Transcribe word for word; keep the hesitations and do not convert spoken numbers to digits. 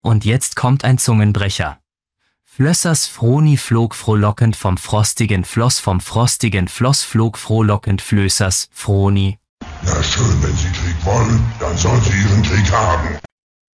Und jetzt kommt ein Zungenbrecher. Flössers Froni flog frohlockend vom frostigen Floss, vom frostigen Floss flog frohlockend Flößers Froni. Na schön, wenn Sie Krieg wollen, dann soll sie Ihren Krieg haben.